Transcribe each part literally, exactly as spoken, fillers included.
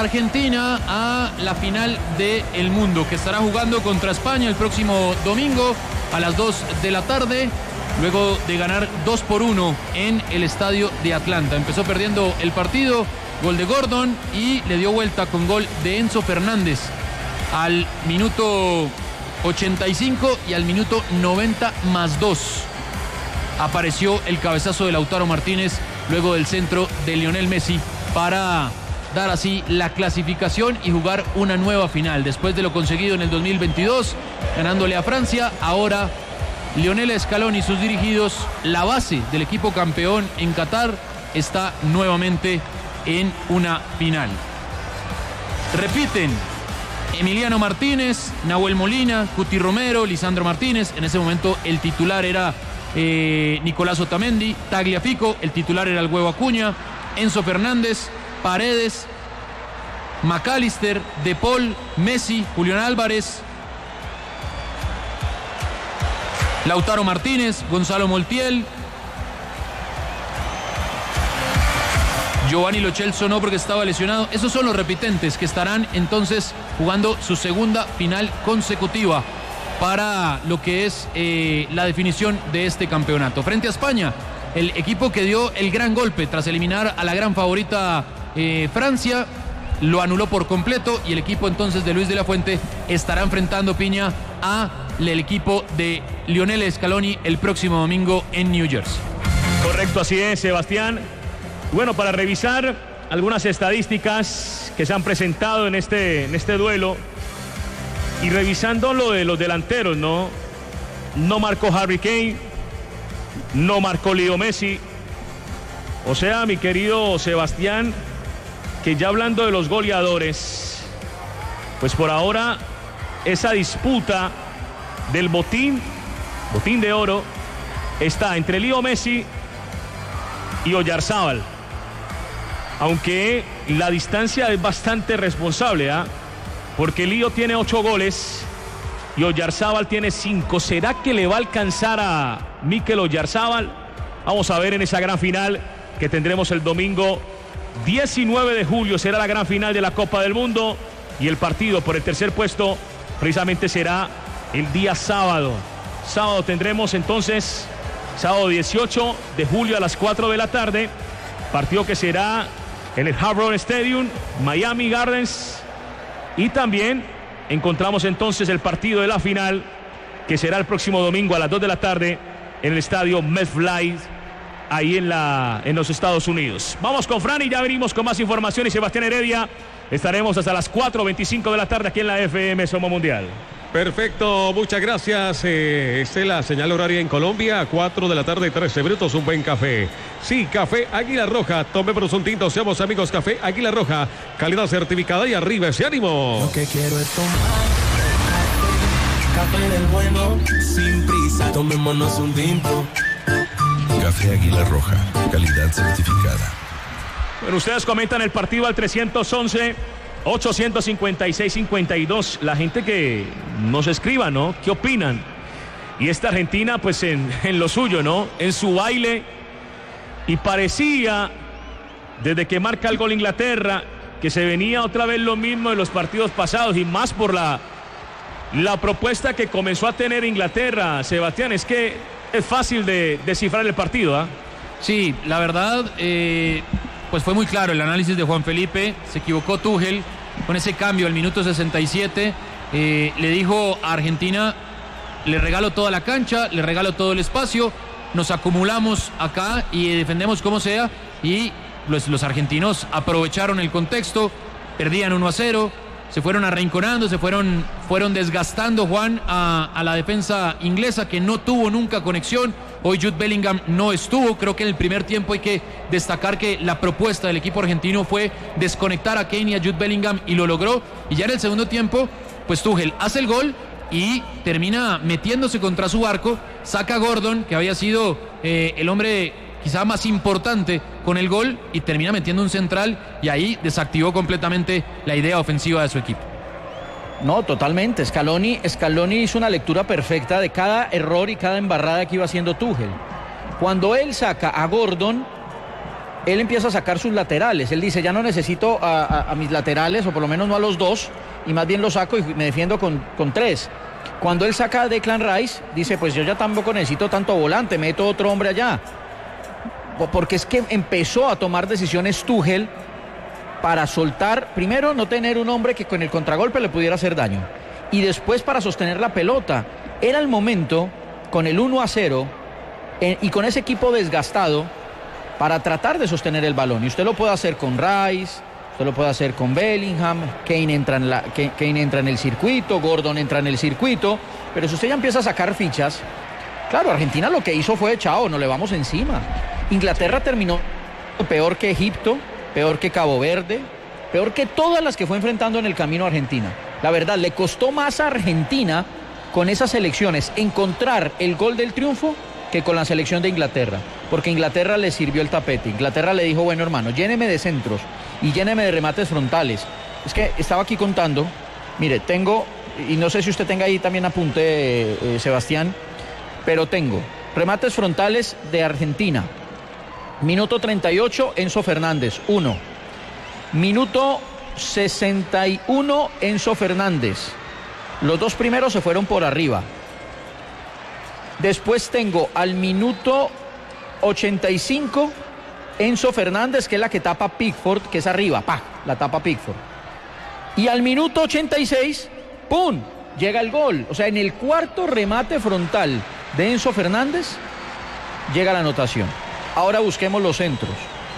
Argentina a la final del mundo, que estará jugando contra España el próximo domingo a las dos de la tarde, luego de ganar dos por uno en el estadio de Atlanta. Empezó perdiendo el partido, gol de Gordon, y le dio vuelta con gol de Enzo Fernández al minuto ochenta y cinco, y al minuto noventa más dos apareció el cabezazo de Lautaro Martínez luego del centro de Lionel Messi para dar así la clasificación y jugar una nueva final. Después de lo conseguido en el dos mil veintidós, ganándole a Francia, ahora Lionel Scaloni y sus dirigidos, la base del equipo campeón en Qatar, está nuevamente en una final. Repiten Emiliano Martínez, Nahuel Molina, Cuti Romero, Lisandro Martínez. En ese momento el titular era eh, Nicolás Otamendi. Tagliafico, el titular era el Huevo Acuña. Enzo Fernández, Paredes, McAllister, De Paul, Messi, Julián Álvarez, Lautaro Martínez, Gonzalo Montiel. Giovanni Lo Celso no, porque estaba lesionado. Esos son los repitentes que estarán entonces jugando su segunda final consecutiva para lo que es eh, la definición de este campeonato. Frente a España, el equipo que dio el gran golpe tras eliminar a la gran favorita eh, Francia, lo anuló por completo, y el equipo entonces de Luis de la Fuente estará enfrentando, Piña, a el equipo de Lionel Scaloni el próximo domingo en New Jersey. Correcto, así es, Sebastián. Bueno, para revisar algunas estadísticas que se han presentado en este, en este duelo, y revisando lo de los delanteros, ¿no? No marcó Harry Kane, no marcó Leo Messi. O sea, mi querido Sebastián, que ya hablando de los goleadores, pues por ahora esa disputa del botín, botín de oro, está entre Leo Messi y Oyarzábal. Aunque la distancia es bastante responsable, ¿eh? Porque Lío tiene ocho goles y Oyarzábal tiene cinco. ¿Será que le va a alcanzar a Mikel Oyarzábal? Vamos a ver en esa gran final que tendremos el domingo diecinueve de julio. Será la gran final de la Copa del Mundo, y el partido por el tercer puesto precisamente será el día sábado. Sábado tendremos entonces, sábado dieciocho de julio a las cuatro de la tarde, partido que será en el Hard Rock Stadium, Miami Gardens. Y también encontramos entonces el partido de la final, que será el próximo domingo a las dos de la tarde en el estadio MetLife, ahí en, la, en los Estados Unidos. Vamos con Fran y ya venimos con más información. Y Sebastián Heredia, estaremos hasta las cuatro veinticinco de la tarde aquí en la F M Somos Mundial. Perfecto, muchas gracias. Eh, esta es la señal horaria en Colombia, cuatro de la tarde, trece minutos, un buen café. Sí, café Águila Roja, tomémonos un tinto, seamos amigos. Café Águila Roja, calidad certificada, y arriba ese ánimo. Lo que quiero es tomar café del bueno, sin prisa, tomémonos un tinto. Café Águila Roja, calidad certificada. Bueno, ustedes comentan el partido al trescientos once, ochocientos cincuenta y seis, cincuenta y dos. La gente que nos escriba, ¿no? ¿Qué opinan? Y esta Argentina, pues en, en lo suyo, ¿no? En su baile. Y parecía, desde que marca el gol Inglaterra, que se venía otra vez lo mismo de los partidos pasados, y más por la, la propuesta que comenzó a tener Inglaterra. Sebastián, es que es fácil de descifrar el partido, ¿ah? ¿eh? Sí, la verdad, eh, pues fue muy claro el análisis de Juan Felipe. Se equivocó Tuchel con ese cambio al minuto sesenta y siete. Eh, le dijo a Argentina: le regalo toda la cancha, le regalo todo el espacio, nos acumulamos acá y defendemos como sea. Y los, los argentinos aprovecharon el contexto, perdían uno a cero, se fueron arrinconando, se fueron, fueron desgastando, Juan, a, a la defensa inglesa, que no tuvo nunca conexión. Hoy Jude Bellingham no estuvo. Creo que en el primer tiempo hay que destacar que la propuesta del equipo argentino fue desconectar a Kane y a Jude Bellingham, y lo logró. Y ya en el segundo tiempo, pues Tuchel hace el gol y termina metiéndose contra su arco, saca a Gordon, que había sido eh, el hombre quizá más importante con el gol, y termina metiendo un central, y ahí desactivó completamente la idea ofensiva de su equipo. No, totalmente. Scaloni, Scaloni hizo una lectura perfecta de cada error y cada embarrada que iba haciendo Tuchel. Cuando él saca a Gordon, él empieza a sacar sus laterales. Él dice, ya no necesito a, a, a mis laterales, o por lo menos no a los dos, y más bien los saco y me defiendo con, con tres. Cuando él saca a Declan Rice, dice, pues yo ya tampoco necesito tanto volante, meto otro hombre allá. Porque es que empezó a tomar decisiones Tuchel para soltar, primero no tener un hombre que con el contragolpe le pudiera hacer daño, y después para sostener la pelota. Era el momento, con el uno a cero, eh, y con ese equipo desgastado, para tratar de sostener el balón. Y usted lo puede hacer con Rice, usted lo puede hacer con Bellingham, Kane entra en, la, Kane entra en el circuito, Gordon entra en el circuito, pero si usted ya empieza a sacar fichas, claro, Argentina lo que hizo fue, chao, no le vamos encima. Inglaterra terminó peor que Egipto, peor que Cabo Verde, peor que todas las que fue enfrentando en el camino a Argentina. La verdad, le costó más a Argentina con esas selecciones encontrar el gol del triunfo que con la selección de Inglaterra, porque Inglaterra le sirvió el tapete. Inglaterra le dijo, bueno, hermano, lléneme de centros y lléneme de remates frontales. Es que estaba aquí contando, mire, tengo, y no sé si usted tenga ahí también apunte, eh, Sebastián, pero tengo remates frontales de Argentina. Minuto treinta y ocho, Enzo Fernández, uno. Minuto sesenta y uno, Enzo Fernández. Los dos primeros se fueron por arriba. Después tengo al minuto ochenta y cinco, Enzo Fernández, que es la que tapa Pickford, que es arriba, pa, la tapa Pickford. Y al minuto ochenta y seis, ¡pum!, llega el gol. O sea, en el cuarto remate frontal de Enzo Fernández, llega la anotación. Ahora busquemos los centros.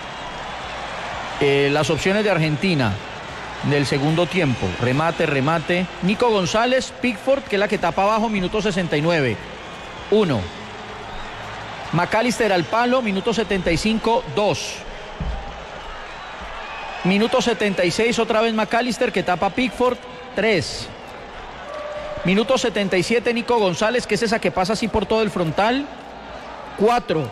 Eh, las opciones de Argentina del segundo tiempo. Remate, remate. Nico González, Pickford, que es la que tapa abajo, minuto sesenta y nueve. uno. McAllister al palo, minuto setenta y cinco, dos. Minuto setenta y seis, otra vez McAllister, que tapa Pickford, tres. Minuto setenta y siete, Nico González, que es esa que pasa así por todo el frontal, cuatro.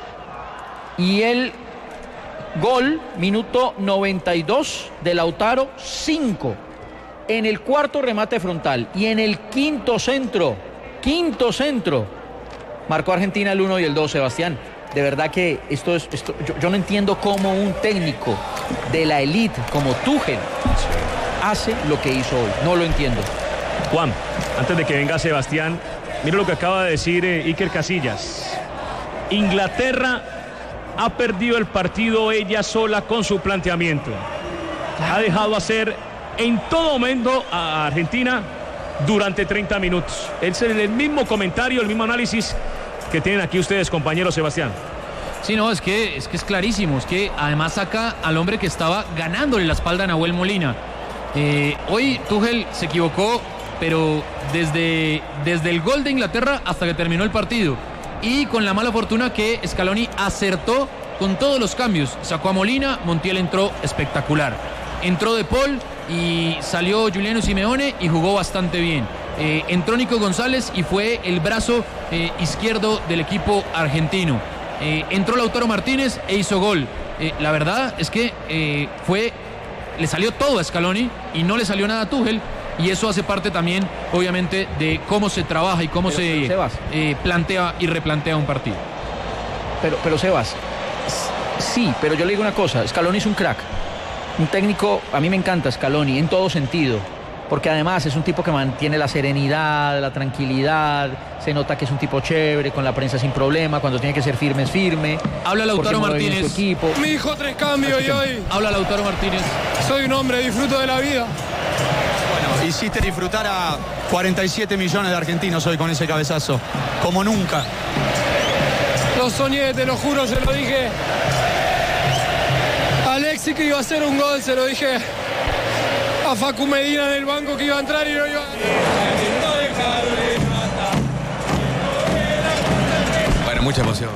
Y el gol, minuto noventa y dos, de Lautaro, cinco. En el cuarto remate frontal y en el quinto centro, quinto centro, marcó Argentina el uno y el dos, Sebastián. De verdad que esto es, esto, yo, yo no entiendo cómo un técnico de la élite como Tuchel hace lo que hizo hoy. No lo entiendo. Juan, antes de que venga Sebastián, mira lo que acaba de decir eh, Iker Casillas. Inglaterra ha perdido el partido ella sola con su planteamiento. Ha dejado hacer en todo momento a Argentina durante treinta minutos. Es el mismo comentario, el mismo análisis que tienen aquí ustedes, compañeros. Sebastián. Sí, no, es que, es que es clarísimo. Es que además saca al hombre que estaba ganándole la espalda a Nahuel Molina. Eh, hoy Tuchel se equivocó, pero desde, desde el gol de Inglaterra hasta que terminó el partido. Y con la mala fortuna que Scaloni acertó con todos los cambios. Sacó a Molina, Montiel entró espectacular. Entró De Paul y salió Giuliano Simeone y jugó bastante bien. Eh, entró Nico González y fue el brazo eh, izquierdo del equipo argentino. Eh, entró Lautaro Martínez e hizo gol. Eh, la verdad es que eh, fue, le salió todo a Scaloni y no le salió nada a Tuchel. Y eso hace parte también, obviamente, de cómo se trabaja y cómo pero, se Sebas, eh, plantea y replantea un partido. Pero, pero Sebas, sí, pero yo le digo una cosa, Scaloni es un crack. Un técnico, a mí me encanta Scaloni en todo sentido, porque además es un tipo que mantiene la serenidad, la tranquilidad, se nota que es un tipo chévere, con la prensa sin problema, cuando tiene que ser firme es firme. Habla Lautaro Martínez. Su equipo. Mi hijo tres cambios y hoy... Habla Lautaro Martínez. Soy un hombre, disfruto de la vida. Bueno, hiciste disfrutar a cuarenta y siete millones de argentinos hoy con ese cabezazo, como nunca. Lo soñé, te lo juro, se lo dije a Alexis que iba a hacer un gol, se lo dije a Facu Medina en el banco que iba a entrar y no iba a... Bueno, mucha emoción.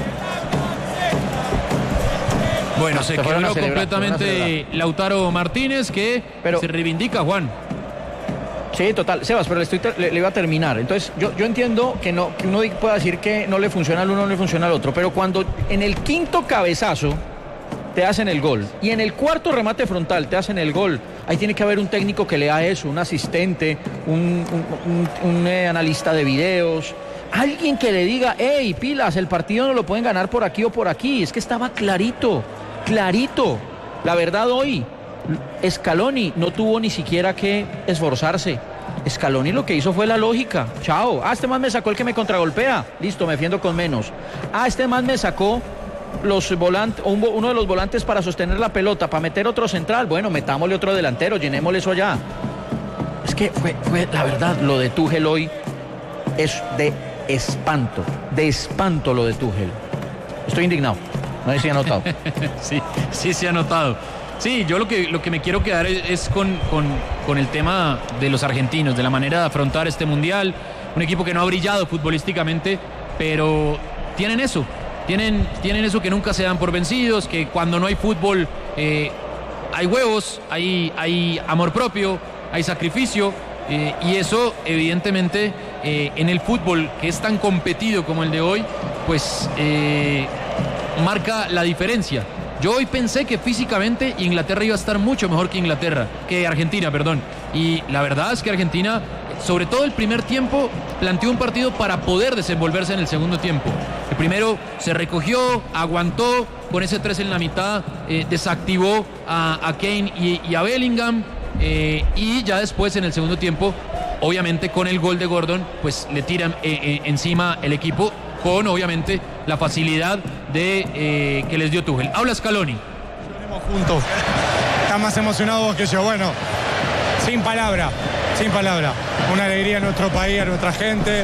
Bueno, se, se quebró completamente Lautaro Martínez, que pero, se reivindica, Juan. Sí, total. Sebas, pero le, estoy le, le iba a terminar. Entonces, yo, yo entiendo que, no, que uno pueda decir que no le funciona al uno, no le funciona al otro, pero cuando en el quinto cabezazo te hacen el gol y en el cuarto remate frontal te hacen el gol, ahí tiene que haber un técnico que lea eso, un asistente, un, un, un, un eh, analista de videos, alguien que le diga, hey, pilas, el partido no lo pueden ganar por aquí o por aquí. Es que estaba clarito. clarito. La verdad, hoy Scaloni no tuvo ni siquiera que esforzarse. Scaloni lo que hizo fue la lógica. Chao. Ah, este man me sacó el que me contragolpea. Listo, me defiendo con menos. Ah, este man me sacó los volantes, uno de los volantes para sostener la pelota, para meter otro central. Bueno, metámosle otro delantero, llenémosle eso ya. Es que fue, fue la verdad, lo de Tuchel hoy es de espanto, de espanto lo de Tuchel. Estoy indignado, no sé si ha notado. sí, sí se ha notado. Sí, yo lo que, lo que me quiero quedar es, es con, con, con el tema de los argentinos, de la manera de afrontar este mundial. Un equipo que no ha brillado futbolísticamente, pero tienen eso. Tienen, tienen eso que nunca se dan por vencidos, que cuando no hay fútbol eh, hay huevos, hay, hay amor propio, hay sacrificio, eh, y eso evidentemente eh, en el fútbol que es tan competido como el de hoy, pues eh, marca la diferencia. Yo hoy pensé que físicamente Inglaterra iba a estar mucho mejor que Inglaterra, que Argentina, perdón. Y la verdad es que Argentina, sobre todo el primer tiempo, planteó un partido para poder desenvolverse en el segundo tiempo. El primero se recogió, aguantó, con ese tres en la mitad, eh, desactivó a, a Kane y, y a Bellingham, eh, y ya después en el segundo tiempo, obviamente con el gol de Gordon, pues le tiran eh, eh, encima el equipo, con obviamente la facilidad de eh, que les dio Tuchel. Habla Scaloni. Juntos. Está más emocionado vos que yo. Bueno, sin palabra, sin palabra. Una alegría a nuestro país, a nuestra gente.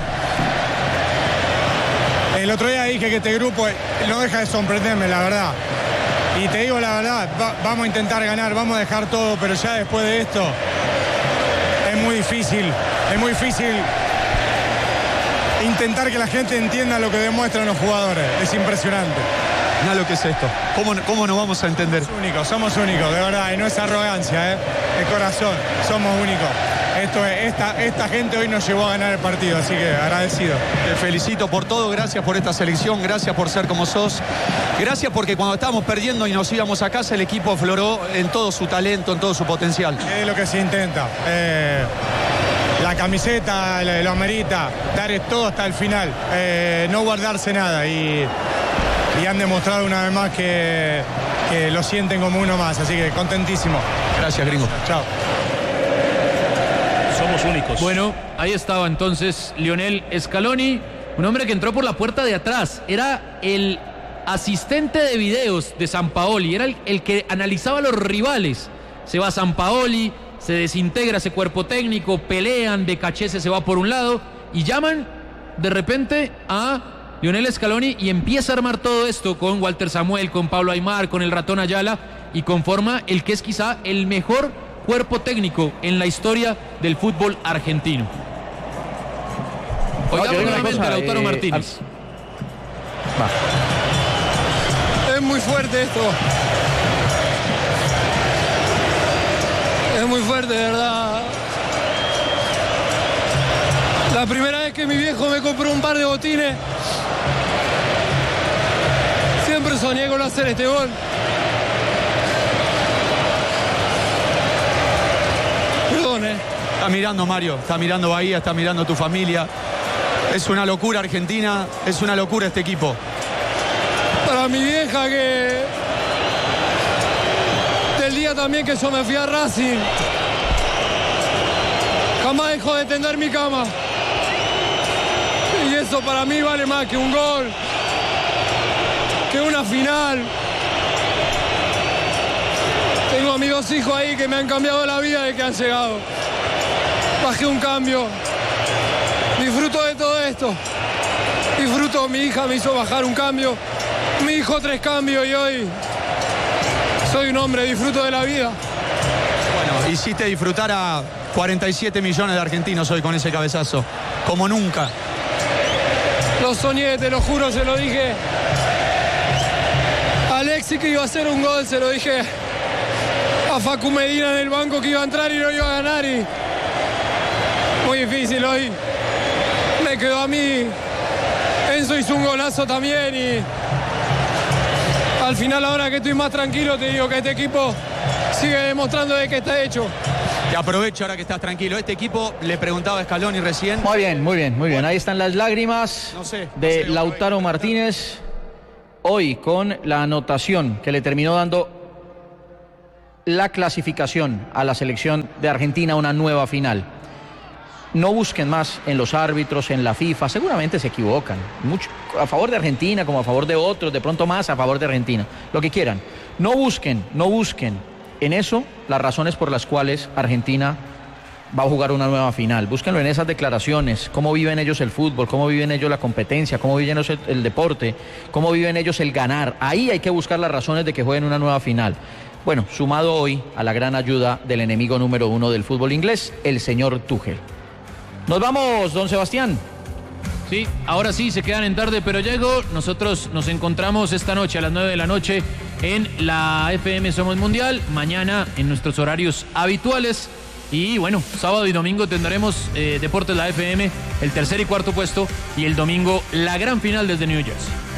El otro día dije que este grupo no deja de sorprenderme, la verdad. Y te digo la verdad, va, vamos a intentar ganar, vamos a dejar todo, pero ya después de esto es muy difícil, es muy difícil intentar que la gente entienda lo que demuestran los jugadores. Es impresionante. Nada lo que es esto. ¿Cómo, cómo nos vamos a entender? Somos únicos, somos únicos, de verdad, y no es arrogancia, ¿eh? Es corazón, somos únicos. Esto es, esta, esta gente hoy nos llevó a ganar el partido, así que agradecido. Te felicito por todo, gracias por esta selección, gracias por ser como sos. Gracias porque cuando estábamos perdiendo y nos íbamos a casa, el equipo afloró en todo su talento, en todo su potencial. Es lo que se intenta. Eh... La camiseta lo amerita, dar todo hasta el final, eh, no guardarse nada y, y han demostrado una vez más que, que lo sienten como uno más, así que contentísimo. Gracias, gringo. Chao. Somos únicos. Bueno, ahí estaba entonces Lionel Scaloni, un hombre que entró por la puerta de atrás, era el asistente de videos de Sampaoli, era el, el que analizaba a los rivales. Se va Sampaoli, se desintegra ese cuerpo técnico, pelean, Becachese se va por un lado y llaman de repente a Lionel Scaloni y empieza a armar todo esto con Walter Samuel, con Pablo Aimar, con el Ratón Ayala y conforma el que es quizá el mejor cuerpo técnico en la historia del fútbol argentino. Oigamos no, nuevamente cosa, a Lautaro eh, Martínez. Es muy fuerte esto. Es muy fuerte, de verdad. La primera vez que mi viejo me compró un par de botines, siempre soñé con hacer este gol. Perdón, eh. Está mirando Mario, está mirando Bahía, está mirando tu familia. Es una locura Argentina, es una locura este equipo. Para mi vieja que... del día también que yo me fui a Racing, jamás dejó de tender mi cama. Y eso para mí vale más que un gol, que una final. Tengo a mis dos hijos ahí que me han cambiado la vida desde que han llegado. Bajé un cambio. Disfruto de todo esto. Disfruto, mi hija me hizo bajar un cambio. Mi hijo tres cambios y hoy soy un hombre, disfruto de la vida. Bueno, hiciste disfrutar a cuarenta y siete millones de argentinos hoy con ese cabezazo. Como nunca. Lo soñé, te lo juro, se lo dije a Alexis que iba a hacer un gol, se lo dije a Facu Medina en el banco que iba a entrar y no iba a ganar. Y muy difícil hoy. Me quedó a mí. Enzo hizo un golazo también y al final, ahora que estoy más tranquilo, te digo que este equipo sigue demostrando de que está hecho. Te aprovecho ahora que estás tranquilo. Este equipo, le preguntaba a Scaloni recién. Muy bien, muy bien, muy bien. Ahí están las lágrimas no sé, no de sé, Lautaro Martínez. hoy con la anotación que le terminó dando la clasificación a la selección de Argentina a una nueva final. No busquen más en los árbitros, en la FIFA, seguramente se equivocan, mucho a favor de Argentina como a favor de otros, de pronto más a favor de Argentina, lo que quieran. No busquen, no busquen en eso las razones por las cuales Argentina va a jugar una nueva final. Búsquenlo en esas declaraciones, cómo viven ellos el fútbol, cómo viven ellos la competencia, cómo viven ellos el, el deporte, cómo viven ellos el ganar. Ahí hay que buscar las razones de que jueguen una nueva final. Bueno, sumado hoy a la gran ayuda del enemigo número uno del fútbol inglés, el señor Tuchel. Nos vamos, don Sebastián. Sí, ahora sí, se quedan en tarde, pero llego. Nosotros nos encontramos esta noche a las nueve de la noche en la F M Somos Mundial. Mañana en nuestros horarios habituales. Y bueno, sábado y domingo tendremos eh, Deportes La F M, el tercer y cuarto puesto. Y el domingo la gran final desde New Jersey.